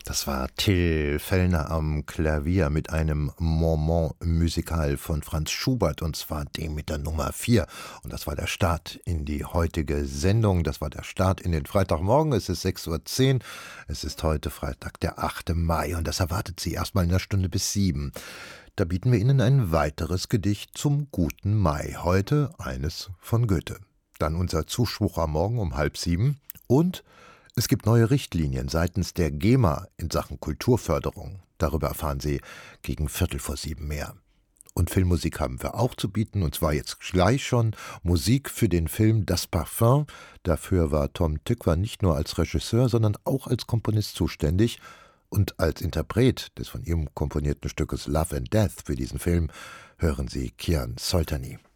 Das war Till Fellner am Klavier mit einem Moment Musical von Franz Schubert, und zwar dem mit der Nummer 4. Und das war der Start in die heutige Sendung. Das war der Start in den Freitagmorgen. Es ist 6:10 Uhr. Es ist heute Freitag, der 8. Mai. Und das erwartet Sie erstmal in der Stunde bis 7. Da bieten wir Ihnen ein weiteres Gedicht zum guten Mai. Heute eines von Goethe. Dann unser Zuspruch am Morgen um 6:30. Und es gibt neue Richtlinien seitens der GEMA in Sachen Kulturförderung. Darüber erfahren Sie gegen 6:45 mehr. Und Filmmusik haben wir auch zu bieten, und zwar jetzt gleich schon Musik für den Film Das Parfum. Dafür war Tom Tykwer nicht nur als Regisseur, sondern auch als Komponist zuständig. Und als Interpret des von ihm komponierten Stückes Love and Death für diesen Film hören Sie Kian Soltani.